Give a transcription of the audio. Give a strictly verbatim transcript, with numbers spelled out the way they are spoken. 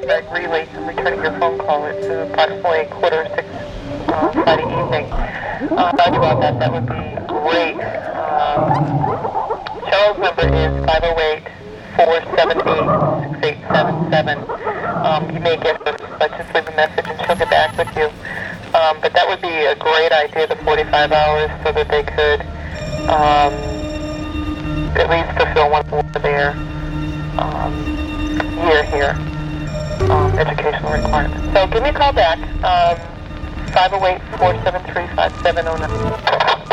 Greg Reilly. I'm returning your phone call. It's uh, approximately quarter six uh, Friday evening. Uh, talk about that. That would be great. Um, Cheryl's number is five oh eight, four seven eight, six eight seven seven. Um, you may get this, but just leave a message and she'll get back with you. Um, but that would be a great idea, the forty-five hours, so that they could um, at least fulfill one of their um, year here um, educational requirements. So give me a call back, um, five oh eight, four seven three, five seven oh nine.